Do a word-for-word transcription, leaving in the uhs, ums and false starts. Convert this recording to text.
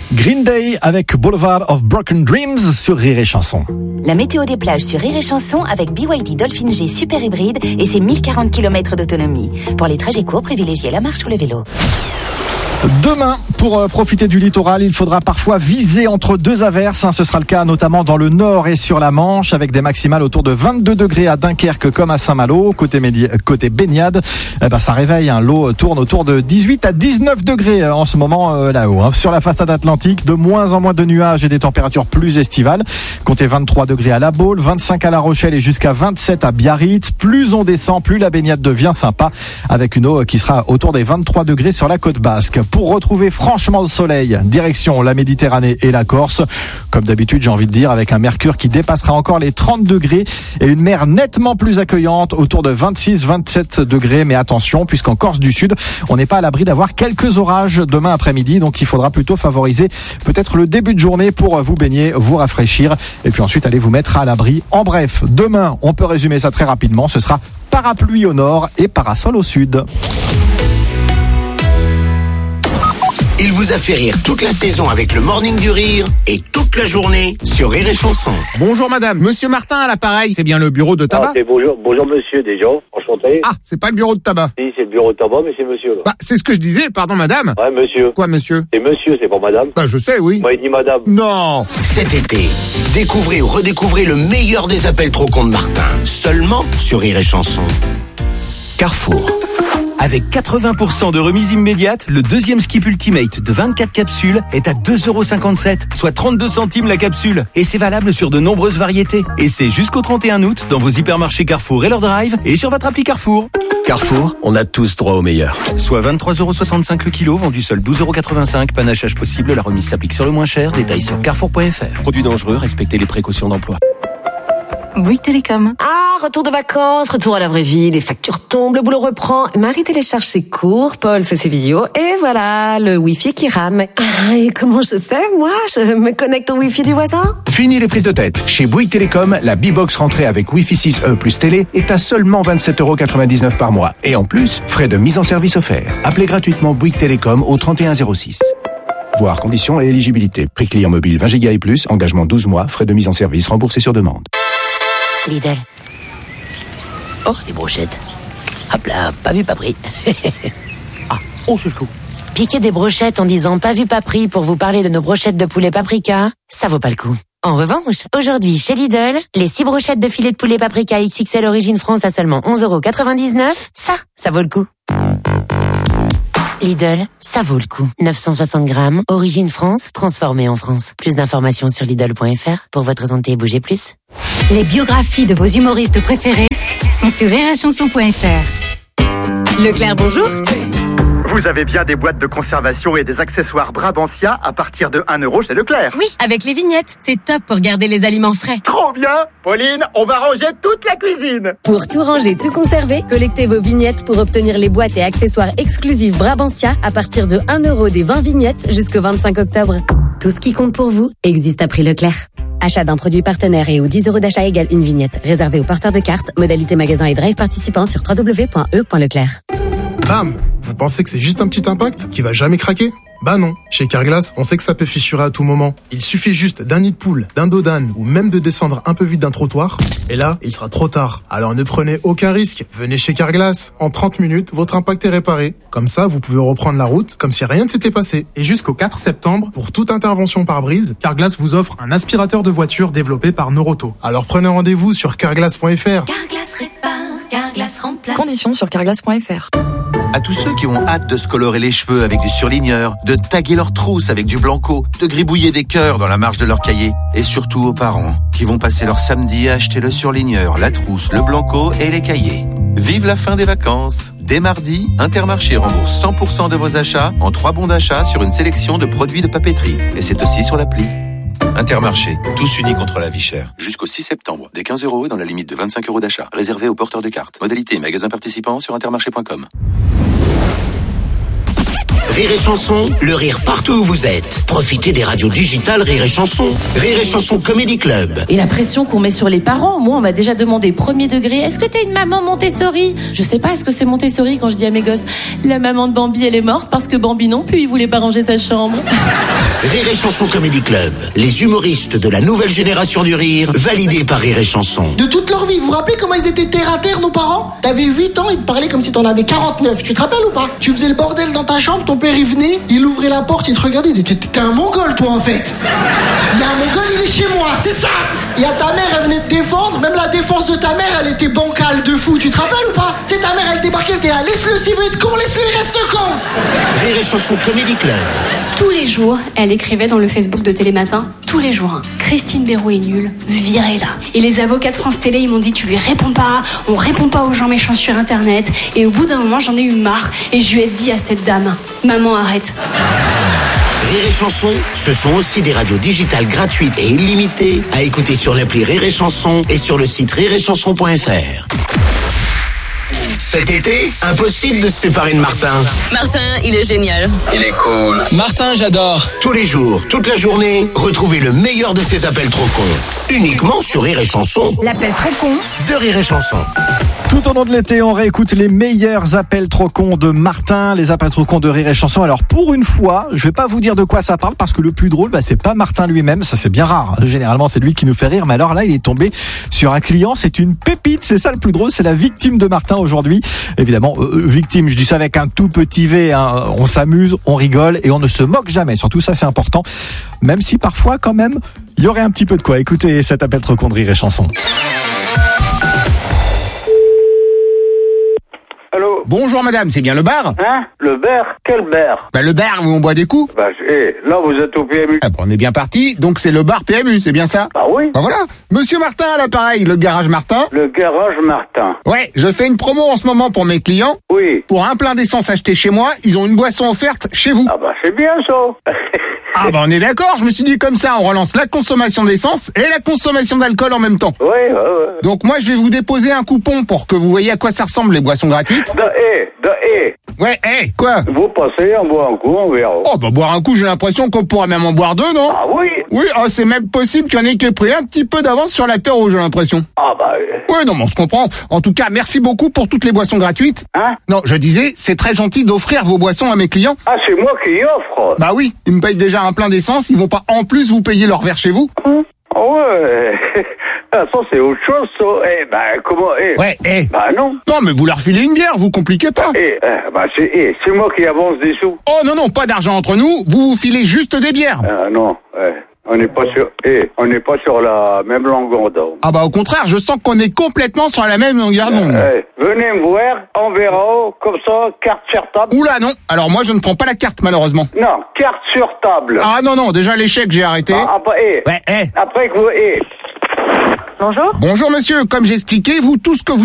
Green Day avec Boulevard of Broken Dreams sur Rire et Chanson. La météo des plages sur Rire et Chanson avec B Y D Dolphin G Super Hybride et ses mille quarante kilomètres d'autonomie. Pour les trajets courts, privilégiez la marche ou le vélo. Demain, pour profiter du littoral, il faudra parfois viser entre deux averses. Ce sera le cas notamment dans le nord et sur la Manche, avec des maximales autour de vingt-deux degrés à Dunkerque comme à Saint-Malo. Côté, médi- côté baignade, eh ben, ça réveille. Hein. L'eau tourne autour de dix-huit à dix-neuf degrés en ce moment euh, là-haut. Hein. Sur la façade atlantique, de moins en moins de nuages et des températures plus estivales. Comptez vingt-trois degrés à La Baule, vingt-cinq à La Rochelle et jusqu'à vingt-sept à Biarritz. Plus on descend, plus la baignade devient sympa, avec une eau qui sera autour des vingt-trois degrés sur la côte basque. Pour retrouver franchement le soleil, direction la Méditerranée et la Corse. Comme d'habitude, j'ai envie de dire, avec un mercure qui dépassera encore les trente degrés et une mer nettement plus accueillante, autour de vingt-six à vingt-sept degrés. Mais attention, puisqu'en Corse du Sud, on n'est pas à l'abri d'avoir quelques orages demain après-midi. Donc il faudra plutôt favoriser peut-être le début de journée pour vous baigner, vous rafraîchir et puis ensuite aller vous mettre à l'abri. En bref, demain, on peut résumer ça très rapidement. Ce sera parapluie au nord et parasol au sud. Il vous a fait rire toute la saison avec le Morning du Rire et toute la journée sur Rire et Chanson. Bonjour madame, monsieur Martin à l'appareil, c'est bien le bureau de tabac? Ah, c'est bonjour, bonjour monsieur déjà, enchanté. Ah, c'est pas le bureau de tabac? Si, c'est le bureau de tabac, mais c'est monsieur là. Bah, c'est ce que je disais, pardon madame. Ouais, monsieur. Quoi monsieur? C'est monsieur, c'est pas madame. Bah, je sais, oui. Moi, il dit madame. Non. Cet été, découvrez ou redécouvrez le meilleur des appels trop cons de Martin, seulement sur Rire et Chanson. Carrefour. Avec quatre-vingts pour cent de remise immédiate, le deuxième Skip Ultimate de vingt-quatre capsules est à deux euros cinquante-sept, soit trente-deux centimes la capsule. Et c'est valable sur de nombreuses variétés. Et c'est jusqu'au trente et un août dans vos hypermarchés Carrefour et leur drive et sur votre appli Carrefour. Carrefour, on a tous droit au meilleur. Soit vingt-trois euros soixante-cinq le kilo, vendu seul douze euros quatre-vingt-cinq. Panachage possible, la remise s'applique sur le moins cher. Détails sur carrefour point f r. Produits dangereux, respectez les précautions d'emploi. Bouygues Télécom. Ah, retour de vacances, retour à la vraie vie, les factures tombent, le boulot reprend, Marie télécharge ses cours, Paul fait ses visios, et voilà, le Wi-Fi qui rame. Ah, et comment je fais, moi? Je me connecte au Wi-Fi du voisin? Fini les prises de tête. Chez Bouygues Télécom, la B-Box rentrée avec Wi-Fi six E plus télé est à seulement vingt-sept euros quatre-vingt-dix-neuf par mois. Et en plus, frais de mise en service offerts. Appelez gratuitement Bouygues Télécom au trente et un zéro six. Voir conditions et éligibilité. Prix client mobile vingt gigas et plus, engagement douze mois, frais de mise en service remboursés sur demande. Lidl. Oh, des brochettes. Hop là, pas vu, pas pris. Ah, oh, c'est le coup. Piquer des brochettes en disant pas vu, pas pris pour vous parler de nos brochettes de poulet paprika, ça vaut pas le coup. En revanche, aujourd'hui, chez Lidl, les six brochettes de filet de poulet paprika X X L Origine France à seulement onze euros quatre-vingt-dix-neuf, ça, ça vaut le coup. Lidl, ça vaut le coup. neuf cent soixante grammes, origine France, transformée en France. Plus d'informations sur Lidl point f r. Pour votre santé, bougez plus. Les biographies de vos humoristes préférés sont sur rire et chanson point f r. Leclerc, bonjour. Vous avez bien des boîtes de conservation et des accessoires Brabantia à partir de un euro chez Leclerc. Oui, avec les vignettes. C'est top pour garder les aliments frais. Trop bien. Pauline, on va ranger toute la cuisine. Pour tout ranger, tout conserver, collectez vos vignettes pour obtenir les boîtes et accessoires exclusifs Brabantia à partir de un euro des vingt vignettes jusqu'au vingt-cinq octobre. Tout ce qui compte pour vous existe à prix Leclerc. Achat d'un produit partenaire et aux dix euros d'achat égale une vignette. Réservé aux porteurs de cartes. Modalité magasin et drive participants sur w w w point e point leclerc. Bam! Vous pensez que c'est juste un petit impact qui va jamais craquer? Bah non. Chez Carglass, on sait que ça peut fissurer à tout moment. Il suffit juste d'un nid de poule, d'un dos d'âne ou même de descendre un peu vite d'un trottoir. Et là, il sera trop tard. Alors ne prenez aucun risque. Venez chez Carglass. En trente minutes, votre impact est réparé. Comme ça, vous pouvez reprendre la route comme si rien ne s'était passé. Et jusqu'au quatre septembre, pour toute intervention par brise, Carglass vous offre un aspirateur de voiture développé par Noroto. Alors prenez rendez-vous sur carglass point f r. Carglass répare, Carglass remplace. Conditions sur carglass point f r. À tous ceux qui ont hâte de se colorer les cheveux avec du surligneur, de taguer leurs trousses avec du blanco, de gribouiller des cœurs dans la marge de leur cahier, et surtout aux parents qui vont passer leur samedi à acheter le surligneur, la trousse, le blanco et les cahiers. Vive la fin des vacances! Dès mardi, Intermarché rembourse cent pour cent de vos achats en trois bons d'achat sur une sélection de produits de papeterie. Et c'est aussi sur l'appli. Intermarché, tous unis contre la vie chère. Jusqu'au six septembre, des quinze euros et dans la limite de vingt-cinq euros d'achat. Réservé aux porteurs de cartes. Modalité et magasins participants sur intermarché point com. Rire et Chanson, le rire partout où vous êtes. Profitez des radios digitales Rire et Chanson. Rire et Chanson Comedy Club. Et la pression qu'on met sur les parents, moi on m'a déjà demandé premier degré, est-ce que t'es une maman Montessori? Je sais pas, est-ce que c'est Montessori quand je dis à mes gosses, la maman de Bambi elle est morte parce que Bambi non plus il voulait pas ranger sa chambre. Rire et Chanson Comedy Club. Les humoristes de la nouvelle génération du rire, validés par Rire et Chanson. De toute leur vie, vous vous rappelez comment ils étaient terre à terre, nos parents? T'avais huit ans, ils te parlaient comme si t'en avais quarante-neuf. Tu te rappelles ou pas? Tu faisais le bordel dans ta chambre, ton père il venait, il ouvrait la porte, il te regardait, il disait t'es un mongol toi en fait. Il y a un mongol, il est chez moi, c'est ça. Il y a ta mère, elle venait te défendre, même la défense de ta mère, elle était bancale de fou. Tu te rappelles ou pas? Tu sais, ta mère, elle débarquait, elle était là, laisse-le s'il veut être con, laisse-le, il reste con. Rire et Chanson Comedy Club. Tous les jours, elle écrivait dans le Facebook de Télématin, tous les jours, hein, Christine Béraud est nulle, virez-la. Et les avocats de France Télé, ils m'ont dit, tu lui réponds pas, on répond pas aux gens méchants sur Internet. Et au bout d'un moment, j'en ai eu marre et je lui ai dit à cette dame, maman, arrête. Rire et Chanson, ce sont aussi des radios digitales gratuites et illimitées à écouter sur l'appli Rire et Chanson et sur le site rire et chanson point f r. Cet été, impossible de se séparer de Martin. Martin, il est génial. Il est cool. Martin, j'adore. Tous les jours, toute la journée, retrouvez le meilleur de ses appels trop cons. Uniquement sur Rire et Chanson. L'appel trop con De Rire et Chanson. Tout au long de l'été, on réécoute les meilleurs appels trop cons de Martin, les appels trop cons de Rire et Chanson. Alors pour une fois, je vais pas vous dire de quoi ça parle parce que le plus drôle, bah, c'est pas Martin lui-même, ça c'est bien rare. Généralement c'est lui qui nous fait rire, mais alors là il est tombé sur un client, c'est une pépite, c'est ça le plus drôle, c'est la victime de Martin aujourd'hui. Évidemment, euh, victime, je dis ça avec un tout petit V, hein. On s'amuse, on rigole et on ne se moque jamais. Surtout ça c'est important, même si parfois quand même il y aurait un petit peu de quoi. Écoutez cet appel trop con de Rire et Chanson. Allô? Bonjour madame, c'est bien le bar? Hein? Le bar? Quel bar? Bah le bar où on boit des coups. Bah, eh, là vous êtes au P M U. Ah bon, on est bien parti, donc c'est le bar P M U, c'est bien ça? Ah oui? Bah voilà, Monsieur Martin à l'appareil, le garage Martin. Le garage Martin. Ouais, je fais une promo en ce moment pour mes clients. Oui. Pour un plein d'essence acheté chez moi, ils ont une boisson offerte chez vous. Ah bah c'est bien ça. Ah bah on est d'accord, je me suis dit comme ça, on relance la consommation d'essence et la consommation d'alcool en même temps. Oui, ouais, ouais. Donc moi je vais vous déposer un coupon pour que vous voyez à quoi ça ressemble les boissons gratuites. Da, eh, da, eh. Ouais, eh, quoi? Vous passez, on boit un coup, on verra. Oh bah boire un coup, j'ai l'impression qu'on pourrait même en boire deux, non? Ah oui? Oui, ah, c'est même possible qu'il y en ait qui ait pris un petit peu d'avance sur l'apéro, j'ai l'impression. Ah bah... Euh... Ouais, non, mais on se comprend. En tout cas, merci beaucoup pour toutes les boissons gratuites. Hein? Non, je disais, c'est très gentil d'offrir vos boissons à mes clients. Ah, c'est moi qui offre? Bah oui, ils me payent déjà un plein d'essence, ils vont pas en plus vous payer leur verre chez vous? Hein? Ouais, ah, ça c'est autre chose, ça. Eh ben, comment, eh. Ouais, eh. Bah non. Non, mais vous leur filez une bière, vous compliquez pas. Eh, eh bah c'est, eh, c'est moi qui avance des sous. Oh non, non, pas d'argent entre nous, vous vous filez juste des bières. Ah non, eh. On n'est pas sur, eh, on n'est pas sur la même longueur d'onde. Ah bah au contraire, je sens qu'on est complètement sur la même longueur d'onde. Eh, venez me voir, on verra, comme ça, carte sur table. Oula non, alors moi je ne prends pas la carte malheureusement. Non, carte sur table. Ah non non, déjà l'échec j'ai arrêté. Ah, après, eh. Ouais, eh. Après que vous, eh. Bonjour. Bonjour monsieur, comme j'ai expliqué, vous tout ce que vous